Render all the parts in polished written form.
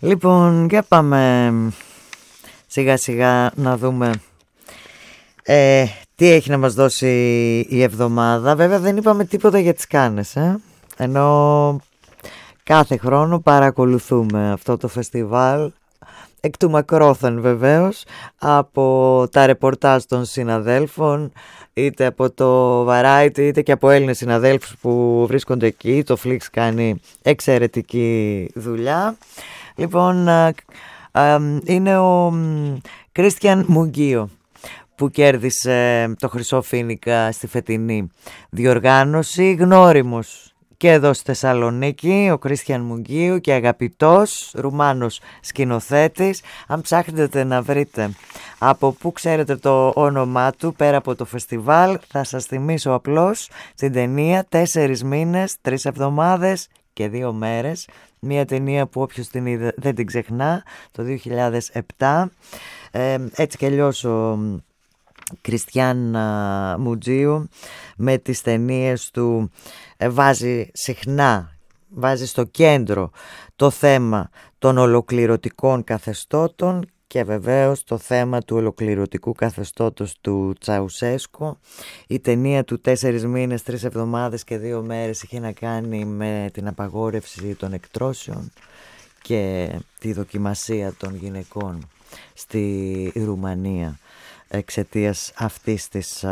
Λοιπόν, για πάμε σιγά σιγά να δούμε τι έχει να μας δώσει η εβδομάδα. Βέβαια δεν είπαμε τίποτα για τις Κάνες, ενώ κάθε χρόνο παρακολουθούμε αυτό το φεστιβάλ εκ του μακρόθεν βεβαίως, από τα ρεπορτάζ των συναδέλφων, είτε από το Variety είτε και από Έλληνες συναδέλφους που βρίσκονται εκεί. Το Flix κάνει εξαιρετική δουλειά. Λοιπόν, είναι ο Κρίστιαν Μουγκίο που κέρδισε το Χρυσό Φοίνικα στη φετινή διοργάνωση. Γνώριμος και εδώ στη Θεσσαλονίκη ο Κρίστιαν Μουγκίου και αγαπητός Ρουμάνος σκηνοθέτης. Αν ψάχνετε να βρείτε από πού ξέρετε το όνομά του πέρα από το φεστιβάλ, θα σας θυμίσω απλώς την ταινία 4 μήνες, 3 εβδομάδες και 2 μέρες. Μια ταινία που όποιος την είδε δεν την ξεχνά, το 2007. Έτσι κι αλλιώς ο Κριστιαν Μουτζίου με τις ταινίες του βάζει στο κέντρο το θέμα των ολοκληρωτικών καθεστώτων και βεβαίως το θέμα του ολοκληρωτικού καθεστώτος του Τσαουσέσκου. Η ταινία του 4 μήνες, 3 εβδομάδες και 2 μέρες είχε να κάνει με την απαγόρευση των εκτρώσεων και τη δοκιμασία των γυναικών στη Ρουμανία εξαιτίας αυτής της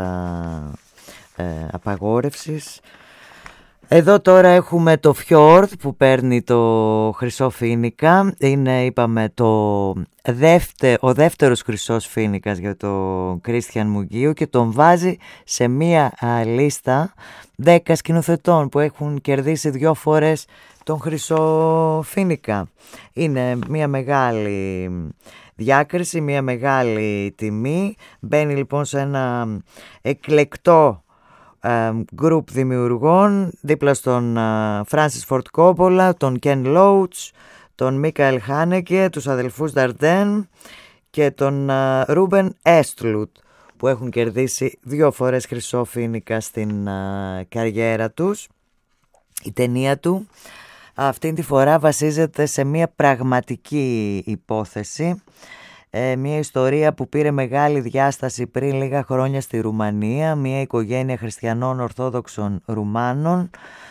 απαγόρευσης. Εδώ τώρα έχουμε το Φιόρδ που παίρνει το Χρυσό Φοίνικα. Είναι, είπαμε, ο δεύτερος Χρυσός Φοίνικας για τον Κρίστιαν Μουγκίου και τον βάζει σε μία λίστα 10 σκηνοθετών που έχουν κερδίσει 2 φορές τον Χρυσό Φοίνικα. Είναι μία μεγάλη διάκριση, μια μεγάλη τιμή. Μπαίνει λοιπόν σε ένα εκλεκτό γκρουπ δημιουργών δίπλα στον Φράνσις Φορτ Κόπολα, τον Κεν Λόουτς, τον Μίκαελ Χάνεκε, τους αδελφούς Νταρντέν και τον Ρούμπεν Έστλουτ που έχουν κερδίσει 2 φορές Χρυσό Φοίνικα στην καριέρα τους. Η ταινία του αυτή τη φορά βασίζεται σε μια πραγματική υπόθεση, μια ιστορία που πήρε μεγάλη διάσταση πριν λίγα χρόνια στη Ρουμανία. Μια οικογένεια χριστιανών Ορθόδοξων Ρουμάνων,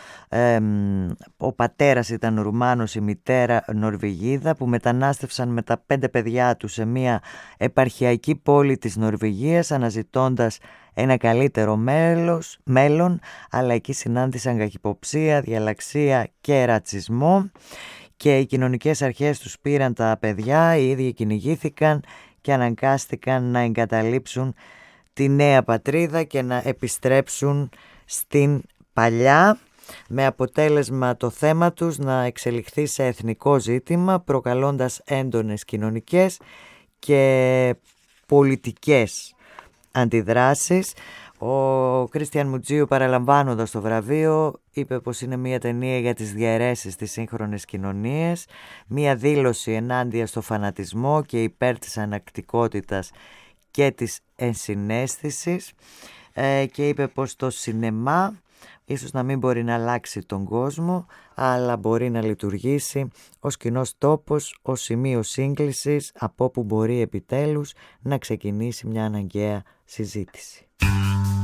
ο πατέρας ήταν Ρουμάνος, η μητέρα Νορβηγίδα, που μετανάστευσαν με τα 5 παιδιά τους σε μια επαρχιακή πόλη της Νορβηγίας αναζητώντας ένα καλύτερο μέλλον, αλλά εκεί συνάντησαν καχυποψία, διαλαξία και ρατσισμό και οι κοινωνικές αρχές τους πήραν τα παιδιά, οι ίδιοι κυνηγήθηκαν και αναγκάστηκαν να εγκαταλείψουν τη νέα πατρίδα και να επιστρέψουν στην παλιά, με αποτέλεσμα το θέμα τους να εξελιχθεί σε εθνικό ζήτημα, προκαλώντας έντονες κοινωνικές και πολιτικές αντιδράσεις. Ο Κρίστιαν Μουτζίου, παραλαμβάνοντας το βραβείο, είπε πως είναι μια ταινία για τις διαιρέσεις στις σύγχρονες κοινωνίες, μια δήλωση ενάντια στο φανατισμό και υπέρ της ανακτικότητας και της ενσυναίσθησης, και είπε πως το σινεμά ίσως να μην μπορεί να αλλάξει τον κόσμο, αλλά μπορεί να λειτουργήσει ως κοινός τόπος, ως σημείο σύγκλησης από όπου μπορεί επιτέλους να ξεκινήσει μια αναγκαία συζήτηση.